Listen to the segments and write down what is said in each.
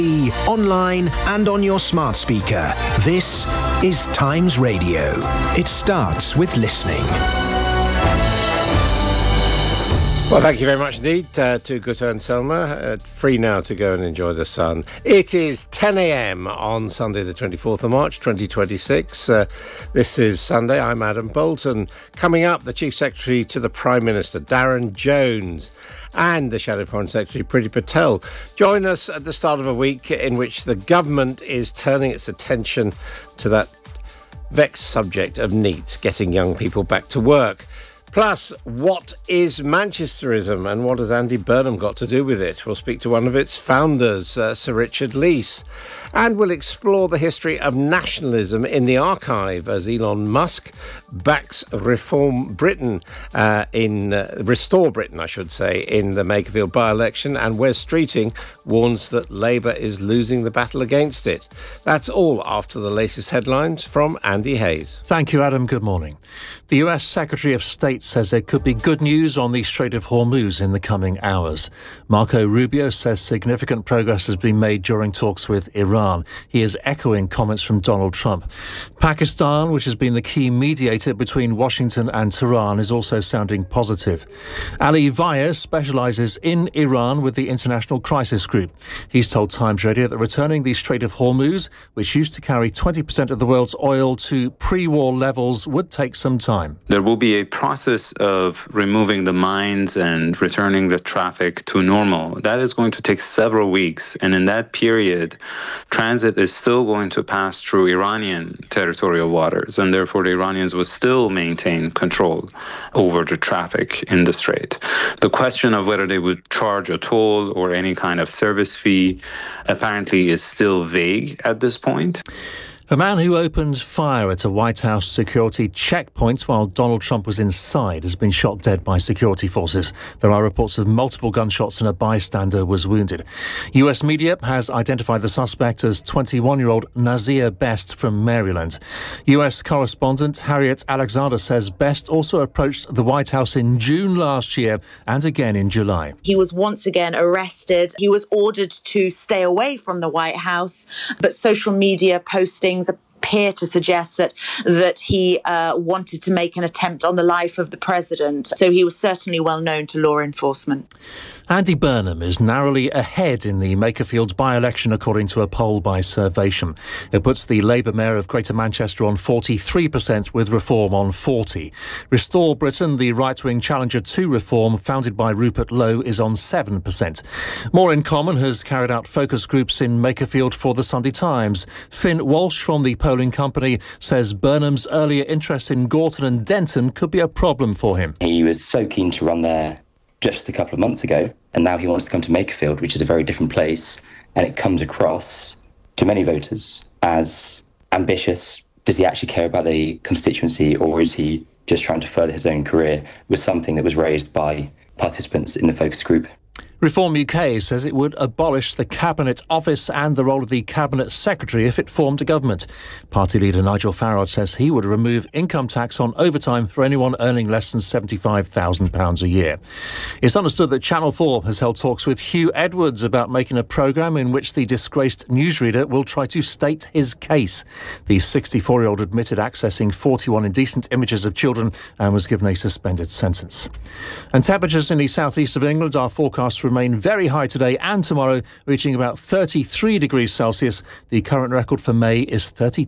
online and on your smart speaker. This is Times Radio. It starts with listening. Well, thank you very much indeed to Gutta and Selma. Free now to go and enjoy the sun. It is 10 a.m. on Sunday the 24th of March 2026. This is Sunday. I'm Adam Bolton. Coming up, the Chief Secretary to the Prime Minister, Darren Jones, and the Shadow Foreign Secretary, Priti Patel, join us at the start of a week in which the government is turning its attention to that vexed subject of NEETs, getting young people back to work. Plus, what is Manchesterism and what has Andy Burnham got to do with it? We'll speak to one of its founders, Sir Richard Leese. And we'll explore the history of nationalism in the archive as Elon Musk backs Restore Britain, in the Makerfield by-election, and Wes Streeting warns that Labour is losing the battle against it. That's all after the latest headlines from Andy Hayes. Thank you, Adam. Good morning. The US Secretary of State says there could be good news on the Strait of Hormuz in the coming hours. Marco Rubio says significant progress has been made during talks with Iran. He is echoing comments from Donald Trump. Pakistan, which has been the key mediator between Washington and Tehran, is also sounding positive. Ali Vaez specialises in Iran with the International Crisis Group. He's told Times Radio that returning the Strait of Hormuz, which used to carry 20% of the world's oil, to pre-war levels would take some time. There will be a process of removing the mines and returning the traffic to normal. That is going to take several weeks, and in that period, transit is still going to pass through Iranian territorial waters, and therefore the Iranians will still maintain control over the traffic in the strait. The question of whether they would charge a toll or any kind of service fee apparently is still vague at this point. A man who opened fire at a White House security checkpoint while Donald Trump was inside has been shot dead by security forces. There are reports of multiple gunshots and a bystander was wounded. US media has identified the suspect as 21-year-old Nazir Best from Maryland. US correspondent Harriet Alexander says Best also approached the White House in June last year and again in July. He was once again arrested. He was ordered to stay away from the White House, but social media postings appear to suggest that he wanted to make an attempt on the life of the president. So he was certainly well known to law enforcement. Andy Burnham is narrowly ahead in the Makerfield by-election, according to a poll by Survation. It puts the Labour mayor of Greater Manchester on 43%, with Reform on 40%. Restore Britain, the right-wing challenger to Reform, founded by Rupert Lowe, is on 7%. More in Common has carried out focus groups in Makerfield for the Sunday Times. Finn Walsh from the polling company says Burnham's earlier interest in Gorton and Denton could be a problem for him. He was so keen to run there just a couple of months ago, and now he wants to come to Makerfield, which is a very different place, and it comes across to many voters as ambitious. Does he actually care about the constituency, or is he just trying to further his own career with something that was raised by participants in the focus group? Reform UK says it would abolish the Cabinet Office and the role of the Cabinet Secretary if it formed a government. Party leader Nigel Farage says he would remove income tax on overtime for anyone earning less than £75,000 a year. It's understood that Channel 4 has held talks with Hugh Edwards about making a programme in which the disgraced newsreader will try to state his case. The 64-year-old admitted accessing 41 indecent images of children and was given a suspended sentence. And temperatures in the southeast of England are forecast to remain very high today and tomorrow, reaching about 33 degrees Celsius. The current record for May is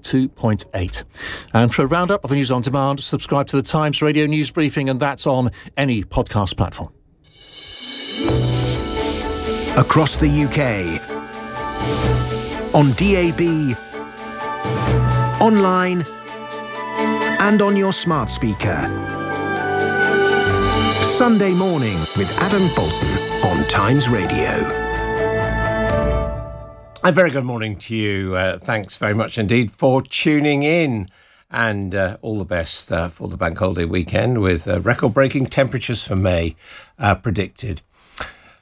32.8. And for a roundup of the news on demand, subscribe to the Times Radio News Briefing, and that's on any podcast platform. Across the UK, on DAB, online and on your smart speaker. Sunday morning with Adam Bolton on Times Radio. A very good morning to you. Thanks very much indeed for tuning in, and all the best for the bank holiday weekend, with record-breaking temperatures for May predicted.